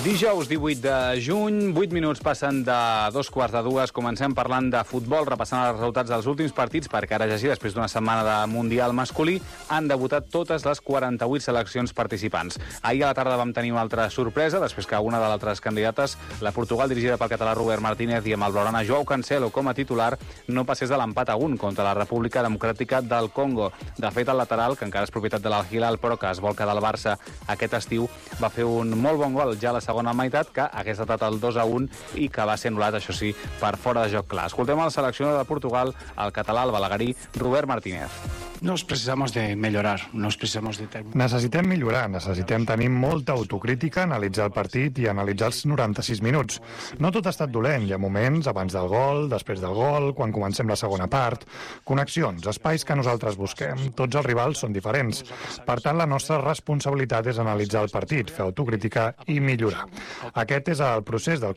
Dijous 18 de juny, 8 minuts passen de 2:45. Comencem parlant de futbol, repassant els resultats dels últims partits, perquè ara ja sí, després d'una setmana de Mundial masculí, han debutat totes les 48 seleccions participants. Ahir a la tarda vam tenir una altra sorpresa, després que una de les altres candidates, la Portugal, dirigida pel català Robert Martínez i amb el blaugrana Joao Cancelo com a titular, no passés de l'empat a 1 contra la República Democràtica del Congo. De fet, el lateral, que encara és propietat de l'Al-Hilal, però que es vol quedar al Barça aquest estiu, va fer un molt bon gol ja a la segona meitat, que hagués estat el 2-1 i que va ser anul·lat, això sí, per fora de joc clar. Escoltem el seleccionador de Portugal, el català, el balaguerí, Robert Martínez. Nos precisamos de mejorar, nos precisamos de... Necessitem millorar, necessitem tenir molta autocrítica, analitzar el partit i analitzar els 96 minuts. No tot ha estat dolent, hi ha moments abans del gol, després del gol, quan comencem la segona part, connexions, espais que nosaltres busquem. Tots els rivals són diferents. Per tant, la nostra responsabilitat és analitzar el partit, fer autocrítica i millorar. Aquest és el procés del